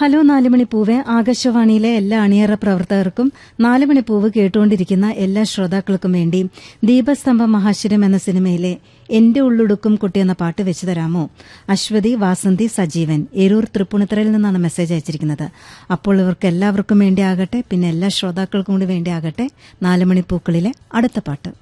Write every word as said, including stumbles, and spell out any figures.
Hello നാലുമണിപ്പൂവെ, ആകാശവാണിയിലെ എല്ലാ അണിയറ പ്രവർത്തകർക്കും നാലുമണിപ്പൂവ് കേട്ടുകൊണ്ടിരിക്കുന്ന എല്ലാ ശ്രോതാക്കൾക്കും വേണ്ടി ദീപസ്തംഭം മഹാശിരം എന്ന സിനിമയിലെ എന്റെ ഉള്ളുടുക്കും കുട്ടി എന്ന പാട്ട് വെച്ചു തരാമോ? അശ്വതി, വാസന്തി, സജീവൻ ഏരൂർ തൃപ്പൂണിത്തറയിൽ നിന്നാണ് മെസ്സേജ് അയച്ചിരിക്കുന്നത്. അപ്പോൾ ഇവർക്ക് എല്ലാവർക്കും വേണ്ടി ആകട്ടെ, പിന്നെ എല്ലാ ശ്രോതാക്കൾക്കും കൂടി വേണ്ടി ആകട്ടെ നാലുമണിപ്പൂക്കളിലെ അടുത്ത പാട്ട്.